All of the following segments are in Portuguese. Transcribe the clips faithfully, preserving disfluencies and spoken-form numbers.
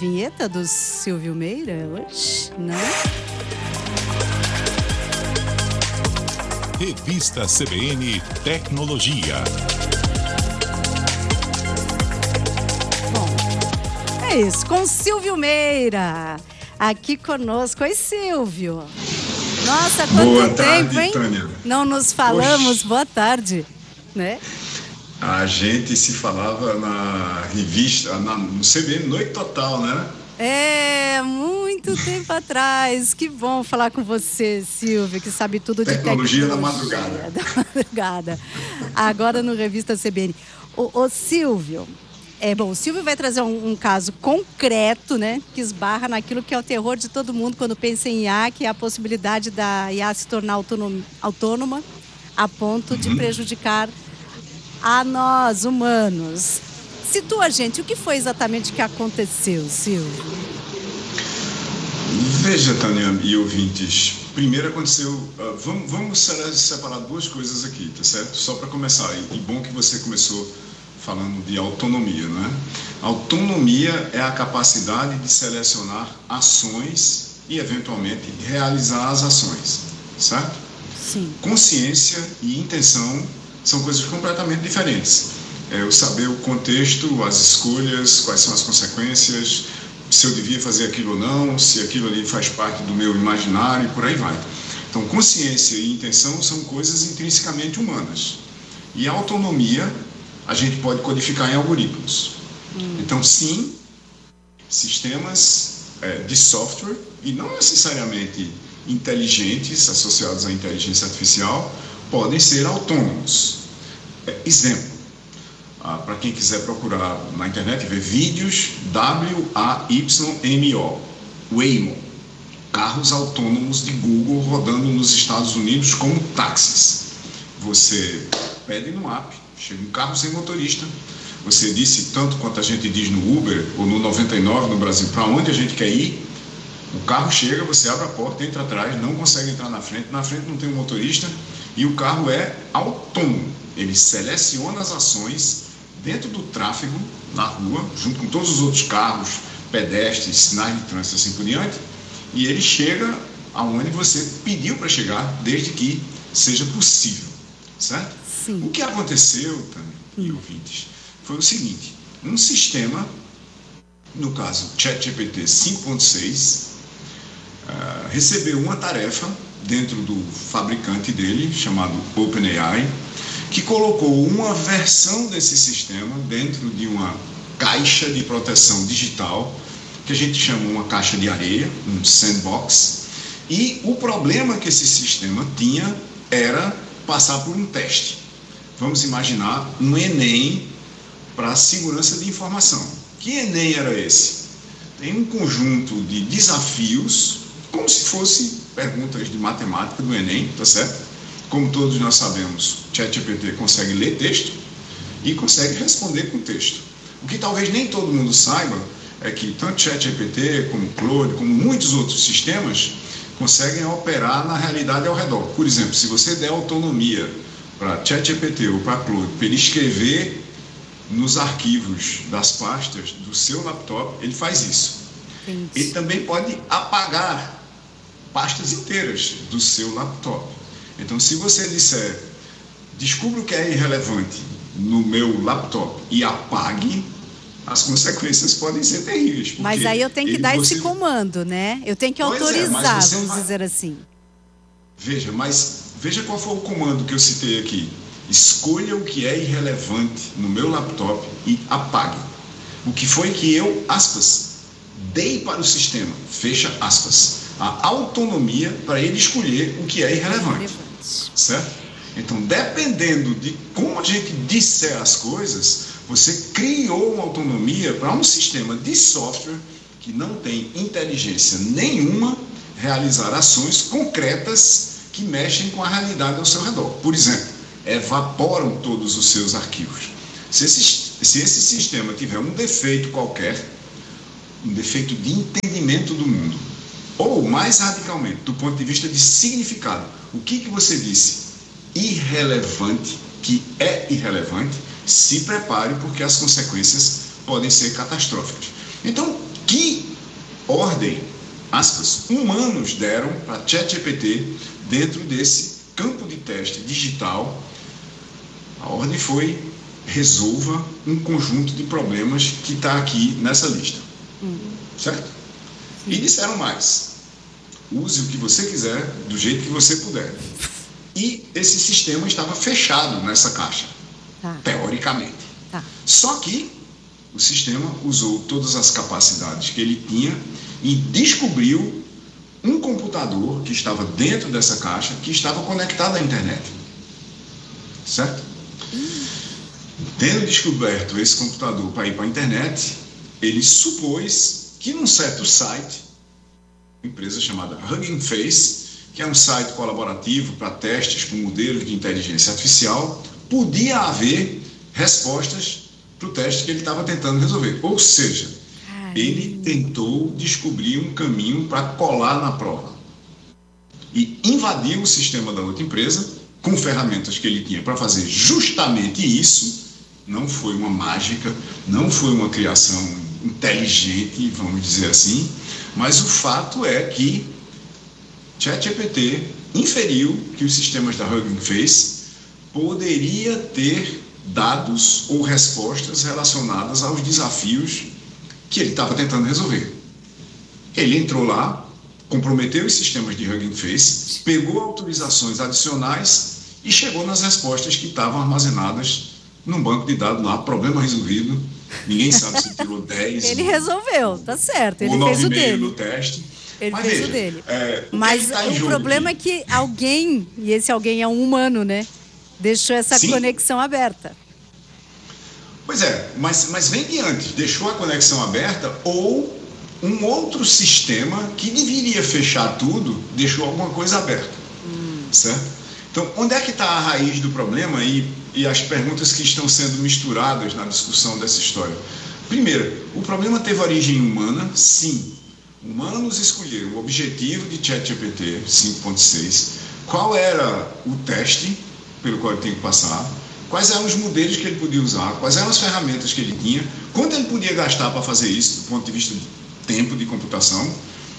vinheta do Silvio Meira hoje, né? Revista C B N Tecnologia. Bom, é isso, com Silvio Meira, aqui conosco. Oi, Silvio. Nossa, quanto Boa tempo, tarde, hein? Tânia. Não nos falamos. Oxe. Boa tarde, né? A gente se falava na revista, na, no C B N Noite Total, né? É, muito tempo atrás. Que bom falar com você, Silvio, que sabe tudo de Tecnologia tecnologia. da madrugada. Da madrugada. Agora no Revista C B N. Ô, ô Silvio, é bom, o Silvio vai trazer um, um caso concreto, né? Que esbarra naquilo que é o terror de todo mundo quando pensa em I A, que é a possibilidade da I A se tornar autonom, autônoma a ponto de uhum. prejudicar a nós, humanos. Situa a gente, o que foi exatamente que aconteceu, Silvio? Veja, Tânia e ouvintes, primeiro aconteceu, uh, vamos, vamos separar duas coisas aqui, tá certo? Só para começar, e, e bom que você começou falando de autonomia, né? Autonomia é a capacidade de selecionar ações e, eventualmente, realizar as ações, certo? Sim. Consciência e intenção são coisas completamente diferentes. É o saber o contexto, as escolhas, quais são as consequências, se eu devia fazer aquilo ou não, se aquilo ali faz parte do meu imaginário e por aí vai. Então, consciência e intenção são coisas intrinsecamente humanas. E a autonomia a gente pode codificar em algoritmos. Hum. Então, sim, sistemas é, de software, e não necessariamente inteligentes, associados à inteligência artificial, podem ser autônomos. É, exemplo, ah, para quem quiser procurar na internet, ver vídeos W A Y M O, Waymo, carros autônomos de Google rodando nos Estados Unidos como táxis. Você pede no app, chega um carro sem motorista, você disse, tanto quanto a gente diz no Uber ou no noventa e nove no Brasil, para onde a gente quer ir, o carro chega, você abre a porta, entra atrás, não consegue entrar na frente, na frente não tem um motorista e o carro é autônomo. Ele seleciona as ações dentro do tráfego, na rua, junto com todos os outros carros, pedestres, sinais de trânsito, assim por diante, e ele chega aonde você pediu para chegar, desde que seja possível, certo? Sim. O que aconteceu, Tânia e ouvintes, foi o seguinte, um sistema, no caso ChatGPT cinco ponto seis, uh, recebeu uma tarefa dentro do fabricante dele, chamado OpenAI, que colocou uma versão desse sistema dentro de uma caixa de proteção digital, que a gente chama uma caixa de areia, um sandbox, e o problema que esse sistema tinha era passar por um teste. Vamos imaginar um Enem para segurança de informação. Que Enem era esse? Tem um conjunto de desafios, como se fosse perguntas de matemática do Enem, tá certo? Como todos nós sabemos, ChatGPT consegue ler texto e consegue responder com texto. O que talvez nem todo mundo saiba é que tanto ChatGPT como Claude, como muitos outros sistemas, conseguem operar na realidade ao redor. Por exemplo, se você der autonomia para ChatGPT ou para Claude, para ele escrever nos arquivos das pastas do seu laptop, ele faz isso. Entendi. Ele também pode apagar pastas inteiras do seu laptop. Então, se você disser, descubra o que é irrelevante no meu laptop e apague, as consequências podem ser terríveis. Mas aí eu tenho que ele, dar você... esse comando, né? Eu tenho que pois autorizar, é, vamos vai... dizer assim. Veja, mas veja qual foi o comando que eu citei aqui. Escolha o que é irrelevante no meu laptop e apague. O que foi que eu, aspas, dei para o sistema, fecha aspas, a autonomia para ele escolher o que é irrelevante. Certo? Então, dependendo de como a gente disser as coisas, você criou uma autonomia para um sistema de software que não tem inteligência nenhuma realizar ações concretas que mexem com a realidade ao seu redor. Por exemplo, evaporam todos os seus arquivos. Se esse, se esse sistema tiver um defeito qualquer, um defeito de entendimento do mundo, ou mais radicalmente, do ponto de vista de significado, o que, que você disse? Irrelevante, que é irrelevante, se prepare porque as consequências podem ser catastróficas. Então, que ordem, aspas, humanos deram para ChatGPT dentro desse campo de teste digital. A ordem foi: resolva um conjunto de problemas que está aqui nessa lista. Uhum. Certo? Sim. E disseram mais: use o que você quiser, do jeito que você puder. E esse sistema estava fechado nessa caixa, tá. teoricamente. Tá. Só que o sistema usou todas as capacidades que ele tinha e descobriu um computador que estava dentro dessa caixa, que estava conectado à internet. Certo? Tendo descoberto esse computador para ir para a internet, ele supôs que num certo site, uma empresa chamada Hugging Face, que é um site colaborativo para testes com modelos de inteligência artificial, podia haver respostas para o teste que ele estava tentando resolver. Ou seja, Ai. ele tentou descobrir um caminho para colar na prova. E invadiu o sistema da outra empresa com ferramentas que ele tinha para fazer justamente isso. Não foi uma mágica, não foi uma criação inteligente, vamos dizer assim, mas o fato é que ChatGPT inferiu que os sistemas da Hugging Face poderia ter dados ou respostas relacionadas aos desafios que ele estava tentando resolver. Ele entrou lá, comprometeu os sistemas de Hugging Face, pegou autorizações adicionais e chegou nas respostas que estavam armazenadas num banco de dados lá, problema resolvido. Ninguém sabe se tirou dez. Ele resolveu, tá certo. Ele fez o dele. No teste. Ele Mas fez veja, o dele. É, o Mas que é que tá o problema aqui? é que alguém, e esse alguém é um humano, né? Deixou essa Sim. conexão aberta. Pois é, mas, mas vem de antes. Deixou a conexão aberta ou um outro sistema que deveria fechar tudo, deixou alguma coisa aberta. Hum. Certo? Então, onde é que está a raiz do problema e, e as perguntas que estão sendo misturadas na discussão dessa história? Primeiro, o problema teve origem humana? Sim. Humanos escolheram o objetivo de ChatGPT cinco ponto seis, qual era o teste pelo qual ele tem que passar, quais eram os modelos que ele podia usar, quais eram as ferramentas que ele tinha, quanto ele podia gastar para fazer isso do ponto de vista de tempo de computação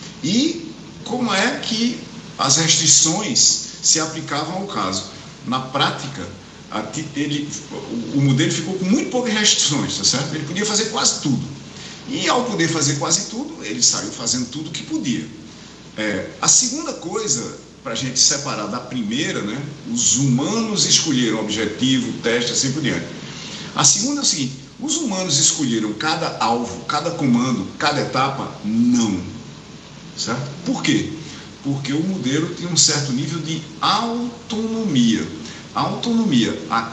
e como é que as restrições se aplicavam ao caso. Na prática, ele, o modelo ficou com muito poucas restrições, tá certo? Ele podia fazer quase tudo. E ao poder fazer quase tudo, ele saiu fazendo tudo o que podia. É, a segunda coisa, para a gente separar da primeira, né? Os humanos escolheram o objetivo, teste, assim por diante. A segunda é o seguinte: os humanos escolheram cada alvo, cada comando, cada etapa? Não. Certo? Por quê? Porque o modelo tem um certo nível de autonomia. A autonomia, a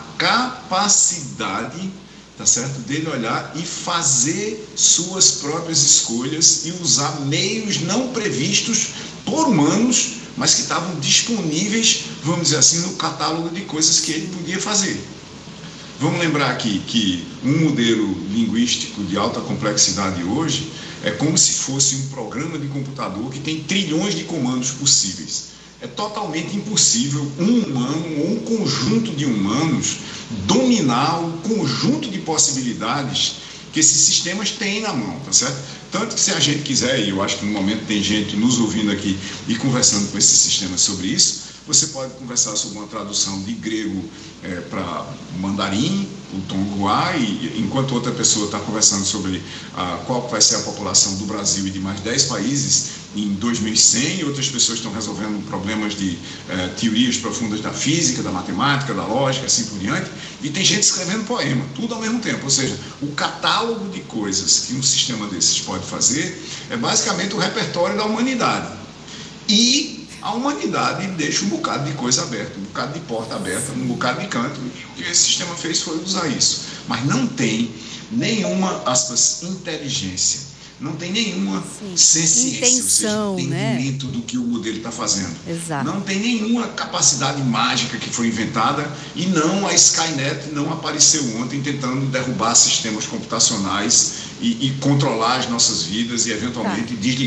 capacidade, tá certo, dele olhar e fazer suas próprias escolhas e usar meios não previstos por humanos, mas que estavam disponíveis, vamos dizer assim, no catálogo de coisas que ele podia fazer. Vamos lembrar aqui que um modelo linguístico de alta complexidade hoje é como se fosse um programa de computador que tem trilhões de comandos possíveis. É totalmente impossível um humano ou um conjunto de humanos dominar o conjunto de possibilidades que esses sistemas têm na mão, tá certo? Tanto que se a gente quiser, e eu acho que no momento tem gente nos ouvindo aqui e conversando com esses sistemas sobre isso, você pode conversar sobre uma tradução de grego é, para mandarim, o tonguá, e enquanto outra pessoa está conversando sobre ah, qual vai ser a população do Brasil e de mais dez países em dois mil e cem, e outras pessoas estão resolvendo problemas de eh, teorias profundas da física, da matemática, da lógica, assim por diante, e tem gente escrevendo poema, tudo ao mesmo tempo. Ou seja, o catálogo de coisas que um sistema desses pode fazer é basicamente o repertório da humanidade. E a humanidade deixa um bocado de coisa aberta, um bocado de porta aberta, um bocado de canto, e o que esse sistema fez foi usar isso. Mas não tem nenhuma, aspas, inteligência, não tem nenhuma Sim. ciência, intenção, ou seja, entendimento né? do que o modelo está fazendo. Exato. Não tem nenhuma capacidade mágica que foi inventada, e não a Skynet não apareceu ontem tentando derrubar sistemas computacionais e, e controlar as nossas vidas e eventualmente tá. desligar